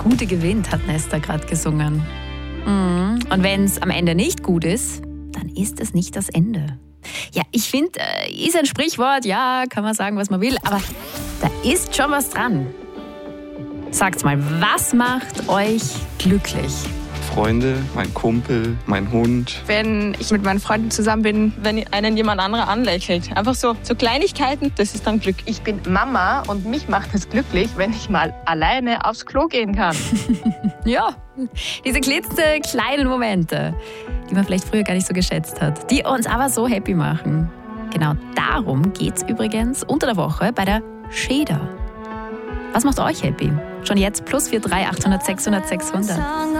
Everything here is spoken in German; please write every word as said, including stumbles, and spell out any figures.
Gute gewinnt, hat Nesta gerade gesungen. Mhm. Und wenn es am Ende nicht gut ist, dann ist es nicht das Ende. Ja, ich finde, äh, ist ein Sprichwort, ja, kann man sagen, was man will, aber da ist schon was dran. Sagt's mal, was macht euch glücklich? Freunde, mein Kumpel, mein Hund. Wenn ich mit meinen Freunden zusammen bin, wenn einen jemand anderer anlächelt. Einfach so, so Kleinigkeiten, das ist dann Glück. Ich bin Mama und mich macht es glücklich, wenn ich mal alleine aufs Klo gehen kann. Ja, diese klitzekleinen Momente, die man vielleicht früher gar nicht so geschätzt hat, die uns aber so happy machen. Genau darum geht's übrigens unter der Woche bei der Scheder. Was macht euch happy? Schon jetzt plus vier drei achthundert sechshundert sechshundert.